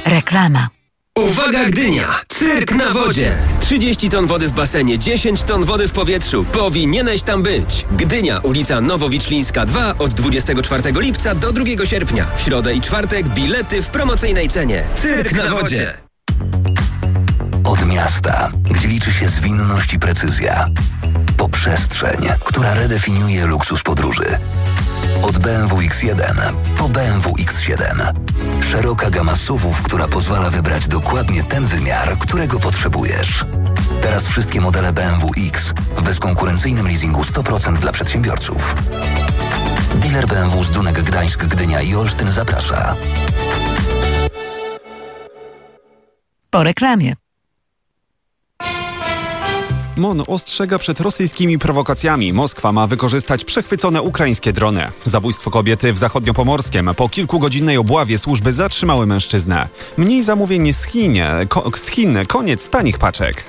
Reklama. Uwaga Gdynia! Cyrk na wodzie! 30 ton wody w basenie, 10 ton wody w powietrzu. Powinieneś tam być! Gdynia, ulica Nowowiczlińska 2 od 24 lipca do 2 sierpnia. W środę i czwartek bilety w promocyjnej cenie. Cyrk na wodzie! Od miasta, gdzie liczy się zwinność i precyzja. Po przestrzeń, która redefiniuje luksus podróży. Od BMW X1 po BMW X7. Szeroka gama SUV-ów, która pozwala wybrać dokładnie ten wymiar, którego potrzebujesz. Teraz wszystkie modele BMW X w bezkonkurencyjnym leasingu 100% dla przedsiębiorców. Dealer BMW z Dunek Gdańsk, Gdynia i Olsztyn zaprasza. Po reklamie. MON ostrzega przed rosyjskimi prowokacjami. Moskwa ma wykorzystać przechwycone ukraińskie drony. Zabójstwo kobiety w Zachodniopomorskiem. Po kilkugodzinnej obławie służby zatrzymały mężczyznę. Mniej zamówień z Chin. Koniec tanich paczek.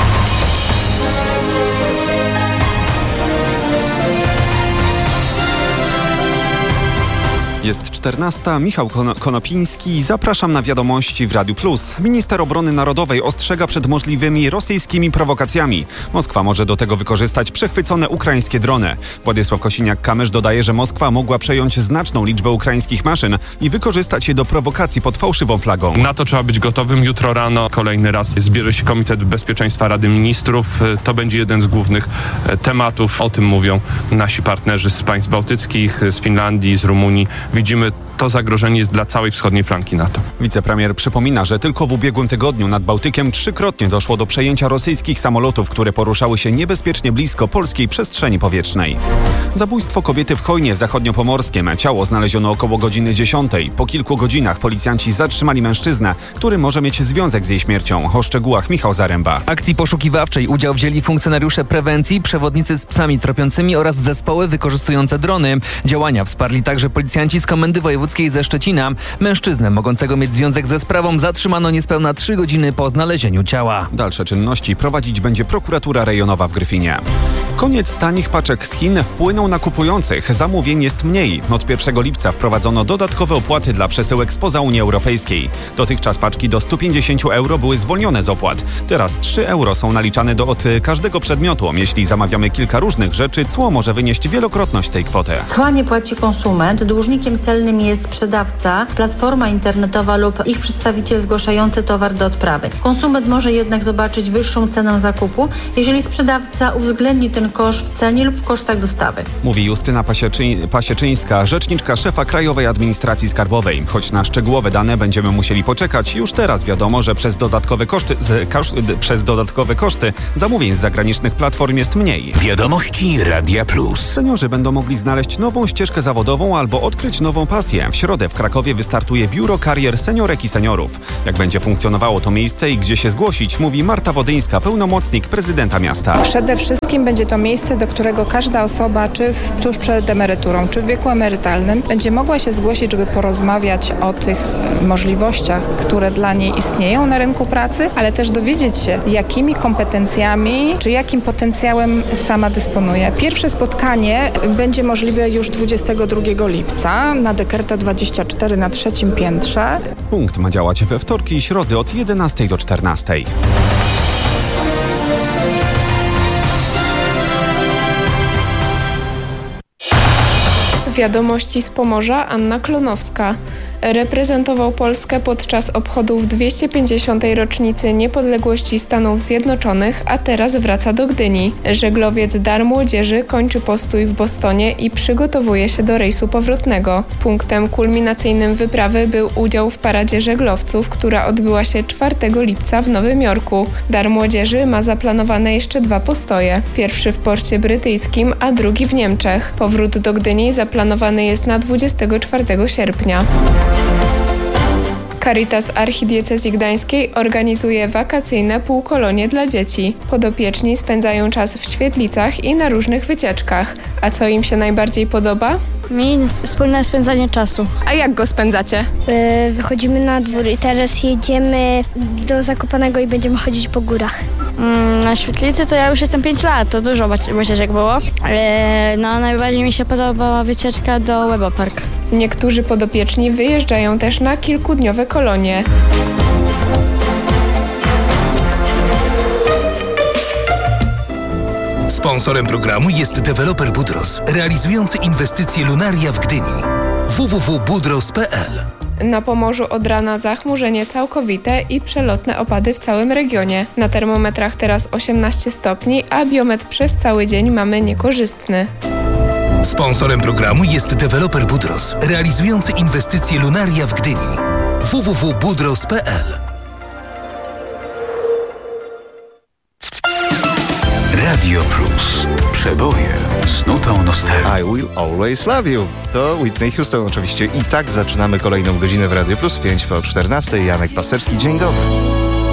Jest 14. Michał Konopiński. Zapraszam na wiadomości w Radiu Plus. Minister Obrony Narodowej ostrzega przed możliwymi rosyjskimi prowokacjami. Moskwa może do tego wykorzystać przechwycone ukraińskie drony. Władysław Kosiniak-Kamysz dodaje, że Moskwa mogła przejąć znaczną liczbę ukraińskich maszyn i wykorzystać je do prowokacji pod fałszywą flagą. Na to trzeba być gotowym. Jutro rano kolejny raz zbierze się Komitet Bezpieczeństwa Rady Ministrów. To będzie jeden z głównych tematów. O tym mówią nasi partnerzy z państw bałtyckich, z Finlandii, z Rumunii. Widzimy, to zagrożenie jest dla całej wschodniej flanki NATO. Wicepremier przypomina, że tylko w ubiegłym tygodniu nad Bałtykiem 3-krotnie doszło do przejęcia rosyjskich samolotów, które poruszały się niebezpiecznie blisko polskiej przestrzeni powietrznej. Zabójstwo kobiety w Chojnie w Zachodniopomorskiem. Ciało znaleziono około godziny 10. Po kilku godzinach policjanci zatrzymali mężczyznę, który może mieć związek z jej śmiercią. O szczegółach Michał Zaręba. Akcji poszukiwawczej udział wzięli funkcjonariusze prewencji, przewodnicy z psami tropiącymi oraz zespoły wykorzystujące drony. Działania wsparli także policjanci z Komendy Wojewódzkiej ze Szczecina. Mężczyznę mogącego mieć związek ze sprawą zatrzymano niespełna 3 godziny po znalezieniu ciała. Dalsze czynności prowadzić będzie prokuratura rejonowa w Gryfinie. Koniec tanich paczek z Chin wpłynął na kupujących. Zamówień jest mniej. Od 1 lipca wprowadzono dodatkowe opłaty dla przesyłek spoza Unii Europejskiej. Dotychczas paczki do 150 euro były zwolnione z opłat. Teraz 3 euro są naliczane od każdego przedmiotu. Jeśli zamawiamy kilka różnych rzeczy, cło może wynieść wielokrotność tej kwoty. Cła nie płaci konsument. Dłużnikiem celnym jest sprzedawca, platforma internetowa lub ich przedstawiciel zgłaszający towar do odprawy. Konsument może jednak zobaczyć wyższą cenę zakupu, jeżeli sprzedawca uwzględni ten koszt w cenie lub w kosztach dostawy. Mówi Justyna Pasieczyńska, rzeczniczka szefa Krajowej Administracji Skarbowej. Choć na szczegółowe dane będziemy musieli poczekać, już teraz wiadomo, że przez dodatkowe koszty zamówień z zagranicznych platform jest mniej. Wiadomości Radia Plus. Seniorzy będą mogli znaleźć nową ścieżkę zawodową albo odkryć nową pasję. W środę w Krakowie wystartuje Biuro Karier Seniorek i Seniorów. Jak będzie funkcjonowało to miejsce i gdzie się zgłosić, mówi Marta Wodyńska, pełnomocnik prezydenta miasta. Przede wszystkim będzie to miejsce, do którego każda osoba, czy tuż przed emeryturą, czy w wieku emerytalnym, będzie mogła się zgłosić, żeby porozmawiać o tych możliwościach, które dla niej istnieją na rynku pracy, ale też dowiedzieć się, jakimi kompetencjami, czy jakim potencjałem sama dysponuje. Pierwsze spotkanie będzie możliwe już 22 lipca na Dekerta 24 na 3. piętrze. Punkt ma działać we wtorki i środy od 11 do 14. Wiadomości z Pomorza, Anna Klonowska. Reprezentował Polskę podczas obchodów 250. rocznicy niepodległości Stanów Zjednoczonych, a teraz wraca do Gdyni. Żeglowiec Dar Młodzieży kończy postój w Bostonie i przygotowuje się do rejsu powrotnego. Punktem kulminacyjnym wyprawy był udział w paradzie żeglowców, która odbyła się 4 lipca w Nowym Jorku. Dar Młodzieży ma zaplanowane jeszcze 2 postoje. Pierwszy w porcie brytyjskim, a drugi w Niemczech. Powrót do Gdyni zaplanowany jest na 24 sierpnia. Caritas Archidiecezji Gdańskiej organizuje wakacyjne półkolonie dla dzieci. Podopieczni spędzają czas w świetlicach i na różnych wycieczkach. A co im się najbardziej podoba? Mi wspólne spędzanie czasu. A jak go spędzacie? Wychodzimy na dwór i teraz jedziemy do Zakopanego i będziemy chodzić po górach. Na świetlicy to ja już jestem 5 lat, to dużo wycieczek było. No najbardziej mi się podobała wycieczka do Łeba Park. Niektórzy podopieczni wyjeżdżają też na kilkudniowe kolonie. Sponsorem programu jest deweloper Budros, realizujący inwestycje Lunaria w Gdyni. www.budros.pl. Na Pomorzu od rana zachmurzenie całkowite i przelotne opady w całym regionie. Na termometrach teraz 18 stopni, a biometr przez cały dzień mamy niekorzystny. Sponsorem programu jest deweloper Budros, realizujący inwestycje Lunaria w Gdyni. www.budros.pl. Radio Plus. Przeboje z nutą nostalgii. I Will Always Love You. To Whitney Houston oczywiście. I tak zaczynamy kolejną godzinę w Radio Plus. 5 po 14. Janek Pasterski. Dzień dobry.